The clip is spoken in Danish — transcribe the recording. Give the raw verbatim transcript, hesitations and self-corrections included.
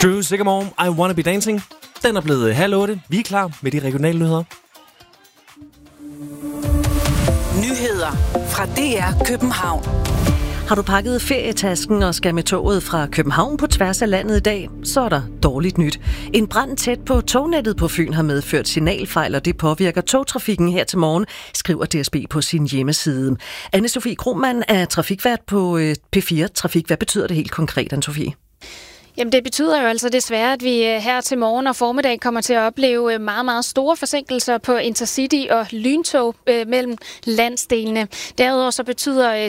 Drew Sigamore, I Wanna Be Dancing. Den er blevet halv otte. Vi er klar med de regionale nyheder. Nyheder fra D R København. Har du pakket ferietasken og skal med toget fra København på tværs af landet i dag, så er der dårligt nyt. En brand tæt på tognettet på Fyn har medført signalfejl, og det påvirker togtrafikken her til morgen, skriver D S B på sin hjemmeside. Anne-Sophie Krohmann er trafikvært på P fire Trafik. Hvad betyder det helt konkret, Anne-Sophie? Jamen det betyder jo altså desværre, at vi her til morgen og formiddag kommer til at opleve meget, meget store forsinkelser på Intercity og lyntog øh, mellem landsdelene. Derudover så betyder